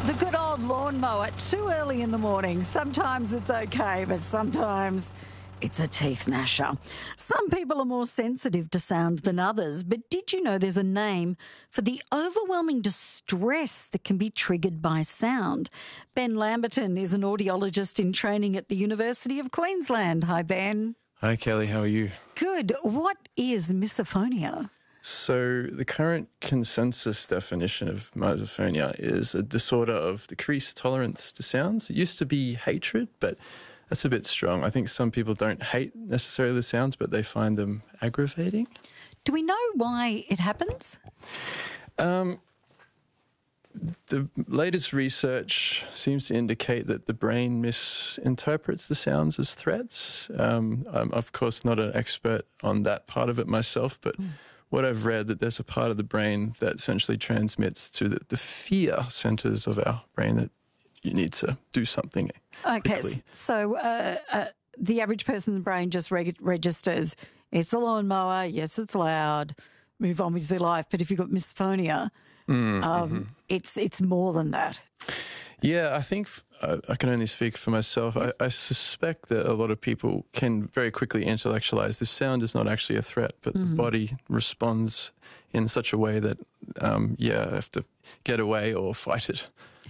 The good old lawnmower, too early in the morning. Sometimes it's okay, but sometimes it's a teeth gnasher. Some people are more sensitive to sound than others, but did you know there's a name for the overwhelming distress that can be triggered by sound? Ben Lamberton is an audiologist in training at the University of Queensland. Hi, Ben. Hi, Kelly. How are you? Good. What is misophonia? So the current consensus definition of misophonia is a disorder of decreased tolerance to sounds. It used to be hatred, but that's a bit strong. I think some people don't hate necessarily the sounds, but they find them aggravating. Do we know why it happens? The latest research seems to indicate that the brain misinterprets the sounds as threats. I'm, of course, not an expert on that part of it myself, but what I've read, that there's a part of the brain that essentially transmits to the fear centers of our brain that you need to do something quickly. So the average person's brain just registers, it's a lawnmower, yes, it's loud, move on with their life. But if you've got misophonia, it's more than that. Yeah, I think I can only speak for myself. I suspect that a lot of people can very quickly intellectualize this sound is not actually a threat, but the body responds in such a way that, I have to get away or fight it.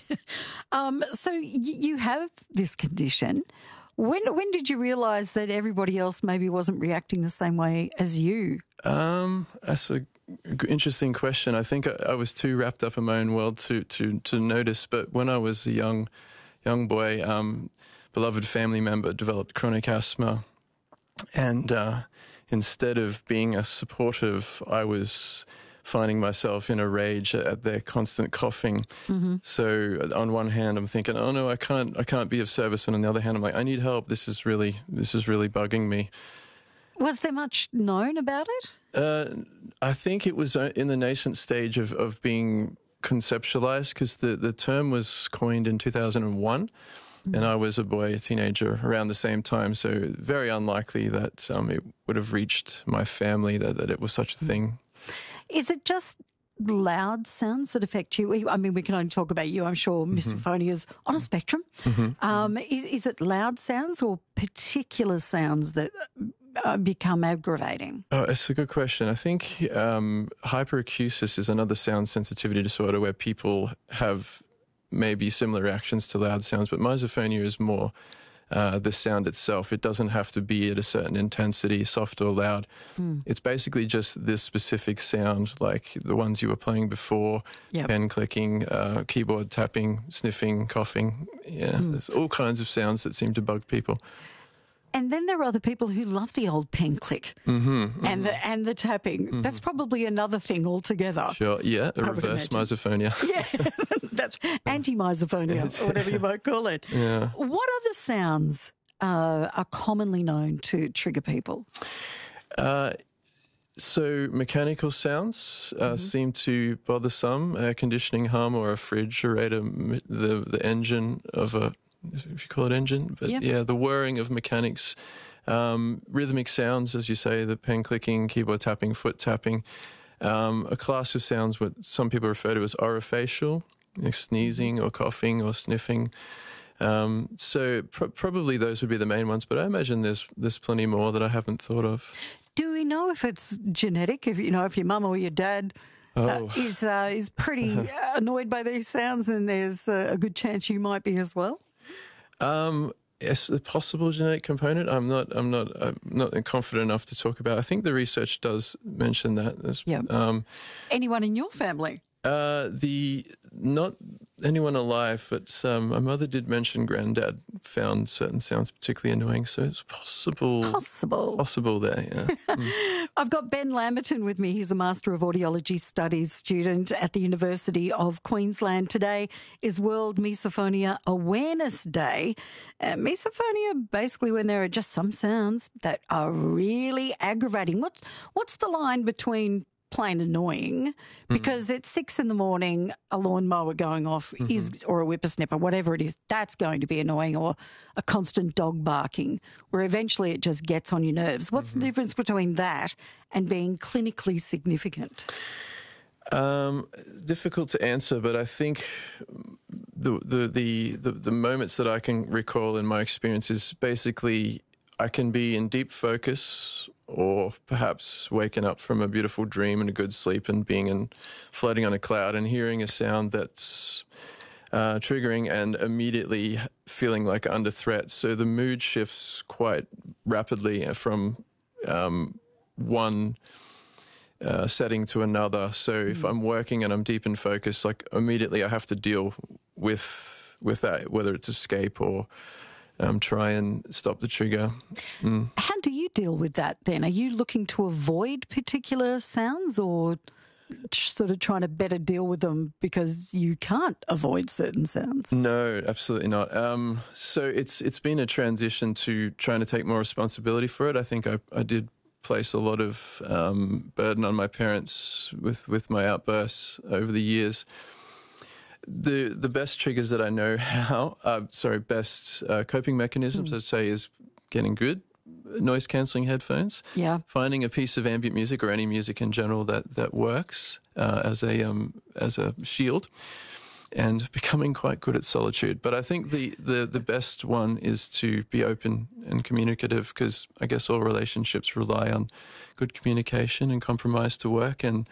So you have this condition. When did you realise that everybody else maybe wasn't reacting the same way as you? That's a interesting question. I think I was too wrapped up in my own world to notice. But when I was a young boy, beloved family member developed chronic asthma, and instead of being a supportive, I was finding myself in a rage at their constant coughing. So on one hand, I'm thinking, oh no, I can't be of service, and on the other hand, I'm like, I need help. This is really bugging me. Was there much known about it? I think it was in the nascent stage of being conceptualized, because the term was coined in 2001, and I was a teenager around the same time, so very unlikely that it would have reached my family that it was such a thing. Is it just loud sounds that affect you? I mean, we can only talk about you. I'm sure misophonia is on a spectrum. Is it loud sounds or particular sounds that become aggravating? Oh, it's a good question. I think hyperacusis is another sound sensitivity disorder where people have maybe similar reactions to loud sounds, but misophonia is more the sound itself. It doesn't have to be at a certain intensity, soft or loud. It's basically just this specific sound, like the ones you were playing before, pen clicking, keyboard tapping, sniffing, coughing. Yeah, there's all kinds of sounds that seem to bug people. And then there are other people who love the old pen click and the tapping. That's probably another thing altogether. Sure, yeah, a reverse misophonia. Yeah, that's anti-misophonia, or whatever you might call it. Yeah. What other sounds are commonly known to trigger people? So mechanical sounds seem to bother some. Air conditioning hum or a refrigerator, the engine of a, if you call it engine, but the whirring of mechanics, rhythmic sounds, as you say, the pen clicking, keyboard tapping, foot tapping, a class of sounds what some people refer to as orofacial, like sneezing or coughing or sniffing. So probably those would be the main ones, but I imagine there's plenty more that I haven't thought of. Do we know if it's genetic? If your mum or your dad is pretty annoyed by these sounds, then there's a good chance you might be as well. Yes, a possible genetic component. I'm not confident enough to talk about. I think the research does mention that. Anyone in your family? Not anyone alive, but my mother did mention granddad found certain sounds particularly annoying, so it's possible there, yeah. I've got Ben Lamberton with me. He's a Master of Audiology Studies student at the University of Queensland. Today is World Misophonia Awareness Day. Misophonia, basically when there are just some sounds that are really aggravating. What's the line between plain annoying, because it's 6 a.m, a lawnmower going off or a whippersnapper, whatever it is, that's going to be annoying, or a constant dog barking, where eventually it just gets on your nerves. What's the difference between that and being clinically significant? Difficult to answer, but I think the moments that I can recall in my experience is basically I can be in deep focus, or perhaps waking up from a beautiful dream and a good sleep and floating on a cloud and hearing a sound that's triggering and immediately feeling like under threat. So the mood shifts quite rapidly from one setting to another. So if I'm working and I'm deep in focus, like immediately I have to deal with that, whether it's escape or try and stop the trigger. How do you deal with that then? Are you looking to avoid particular sounds, or sort of trying to better deal with them because you can't avoid certain sounds? No, absolutely not. So it's been a transition to trying to take more responsibility for it. I think I did place a lot of burden on my parents with my outbursts over the years. The best triggers that I know best coping mechanisms, I'd say, is getting good noise cancelling headphones. Yeah. Finding a piece of ambient music or any music in general that works as a shield, and becoming quite good at solitude. But I think the best one is to be open and communicative, because I guess all relationships rely on good communication and compromise to work. And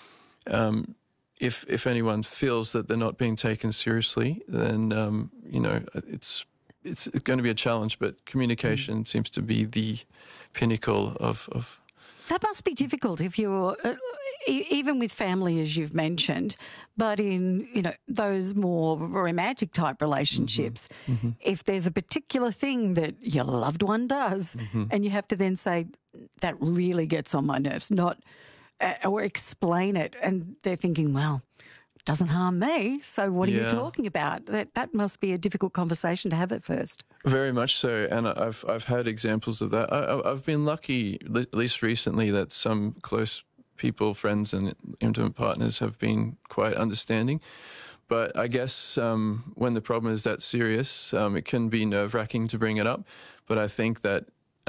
if anyone feels that they're not being taken seriously, then it's going to be a challenge. But communication seems to be the pinnacle of. That must be difficult if you're, even with family, as you've mentioned, but in, those more romantic type relationships, if there's a particular thing that your loved one does and you have to then say, that really gets on my nerves, or explain it, and they're thinking, well, it doesn't harm me, so what are you talking about? That must be a difficult conversation to have at first. Very much so, and I've had examples of that. I've been lucky, at least recently, that some close people, friends and intimate partners have been quite understanding. But I guess when the problem is that serious, it can be nerve-wracking to bring it up. But I think that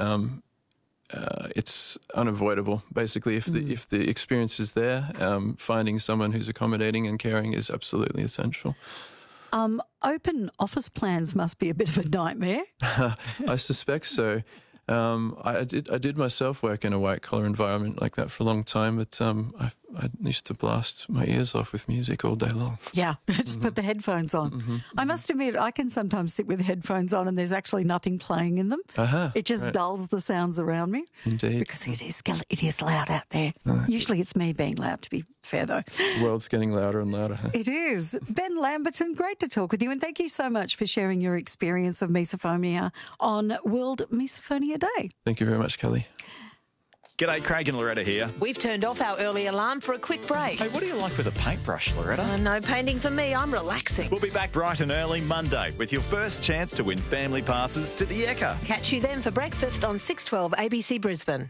it's unavoidable. Basically, if the experience is there, finding someone who's accommodating and caring is absolutely essential. Open office plans must be a bit of a nightmare. I suspect so. I did myself work in a white collar environment like that for a long time, but I used to blast my ears off with music all day long. Yeah, just put the headphones on. I must admit, I can sometimes sit with headphones on and there's actually nothing playing in them. It just dulls the sounds around me. Indeed. Because it is loud out there. Usually it's me being loud, to be fair, though. The world's getting louder and louder. Huh? It is. Ben Lamberton, great to talk with you, and thank you so much for sharing your experience of misophonia on World Misophonia Day. Thank you very much, Kelly. G'day, Craig and Loretta here. We've turned off our early alarm for a quick break. Hey, what do you like with a paintbrush, Loretta? No painting for me, I'm relaxing. We'll be back bright and early Monday with your first chance to win family passes to the Ekka. Catch you then for breakfast on 612 ABC Brisbane.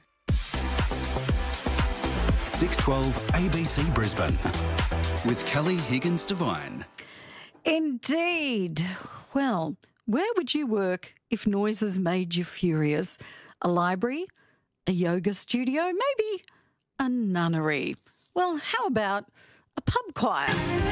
612 ABC Brisbane with Kelly Higgins Devine. Indeed. Well, where would you work if noises made you furious? A library? A yoga studio? Maybe a nunnery? Well, how about a pub choir?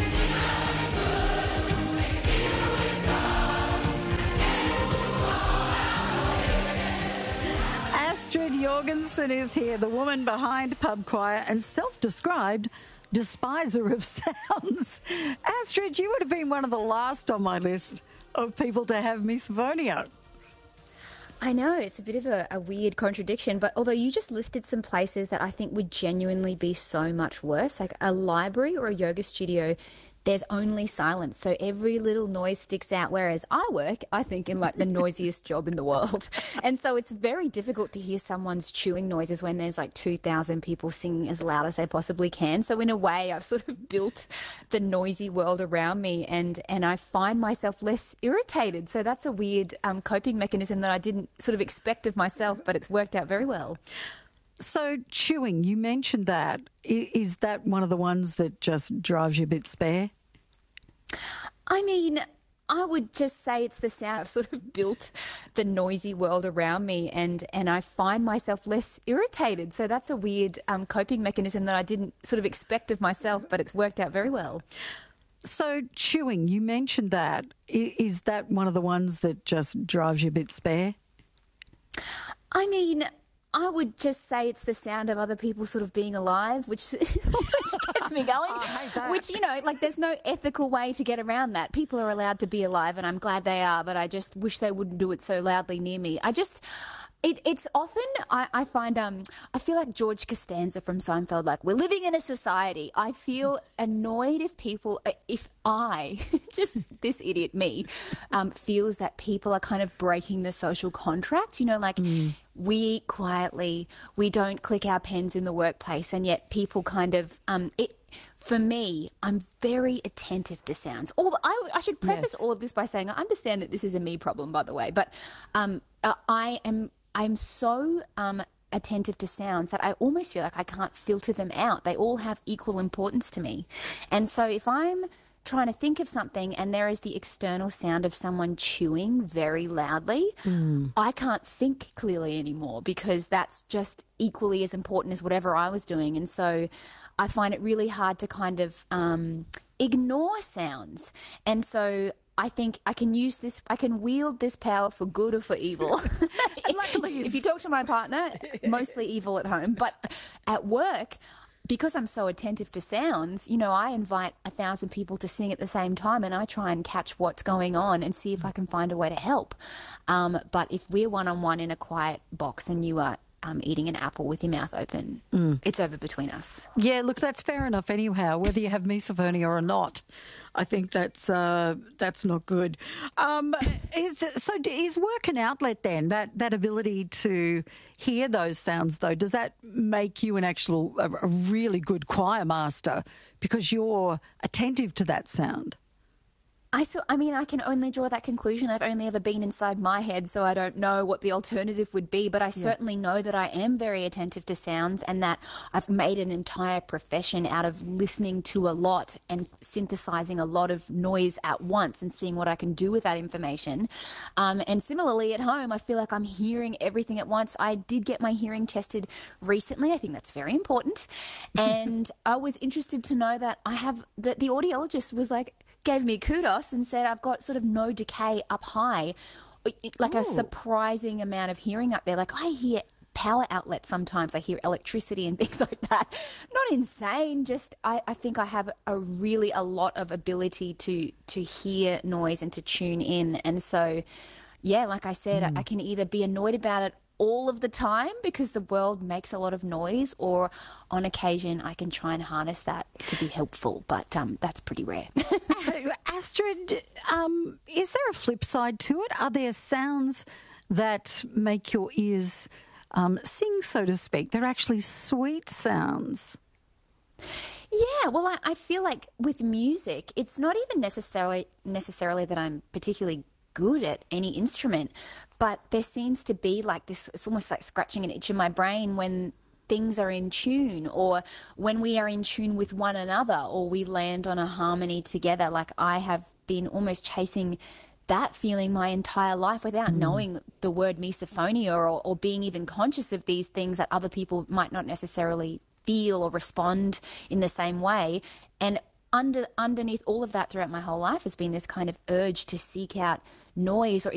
Astrid Jorgensen is here, the woman behind Pub Choir and self-described despiser of sounds. Astrid, you would have been one of the last on my list of people to have misophonia. I know, it's a bit of a weird contradiction, but although you just listed some places that I think would genuinely be so much worse, like a library or a yoga studio, there's only silence, so every little noise sticks out, whereas I work, I think, in like the noisiest job in the world. And so it's very difficult to hear someone's chewing noises when there's like 2,000 people singing as loud as they possibly can. So in a way, I've sort of built the noisy world around me, and I find myself less irritated. So that's a weird coping mechanism that I didn't sort of expect of myself, but it's worked out very well. So chewing, you mentioned that. Is that one of the ones that just drives you a bit spare? I mean, I would just say it's the sound. I've sort of built the noisy world around me, and I find myself less irritated. So that's a weird coping mechanism that I didn't sort of expect of myself, but it's worked out very well. So chewing, you mentioned that. Is that one of the ones that just drives you a bit spare? I mean, I would just say it's the sound of other people sort of being alive, which gets me going. I hate that. Which, like there's no ethical way to get around that. People are allowed to be alive, and I'm glad they are, but I just wish they wouldn't do it so loudly near me. It's often, I find, I feel like George Costanza from Seinfeld, like, we're living in a society. I feel annoyed if I, just this idiot me, feels that people are kind of breaking the social contract, we eat quietly, we don't click our pens in the workplace, and yet people kind of, for me, I'm very attentive to sounds. I should preface all of this by saying I understand that this is a me problem, by the way, but I'm so attentive to sounds that I almost feel like I can't filter them out. They all have equal importance to me. And so if I'm trying to think of something and there is the external sound of someone chewing very loudly, I can't think clearly anymore because that's just equally as important as whatever I was doing. And so I find it really hard to kind of ignore sounds. And so I think I can wield this power for good or for evil. If you talk to my partner, mostly evil at home. But at work, because I'm so attentive to sounds, I invite 1,000 people to sing at the same time and I try and catch what's going on and see if I can find a way to help. But if we're one-on-one in a quiet box and you are eating an apple with your mouth open, it's over between us. Yeah, look, that's fair enough anyhow, whether you have misophonia or not. I think that's not good. Is work an outlet then, that ability to hear those sounds, though? Does that make you a really good choir master because you're attentive to that sound? I can only draw that conclusion. I've only ever been inside my head, so I don't know what the alternative would be, but I certainly know that I am very attentive to sounds and that I've made an entire profession out of listening to a lot and synthesizing a lot of noise at once and seeing what I can do with that information. And similarly at home, I feel like I'm hearing everything at once. I did get my hearing tested recently. I think that's very important. And I was interested to know that the audiologist was gave me kudos and said I've got sort of no decay up high, like a surprising amount of hearing up there. Like I hear power outlets sometimes, I hear electricity and things like that. Not insane, just I think I have a lot of ability to hear noise and to tune in. And so, yeah, like I said, I can either be annoyed about it all of the time because the world makes a lot of noise, or on occasion I can try and harness that to be helpful, but that's pretty rare. Astrid, is there a flip side to it? Are there sounds that make your ears sing, so to speak? They're actually sweet sounds. Yeah, well, I feel like with music, it's not even necessarily that I'm particularly good at any instrument, but there seems to be like this, it's almost like scratching an itch in my brain when things are in tune, or when we are in tune with one another, or we land on a harmony together. Like I have been almost chasing that feeling my entire life without knowing the word misophonia, or being even conscious of these things that other people might not necessarily feel or respond in the same way. And underneath all of that throughout my whole life has been this kind of urge to seek out noise or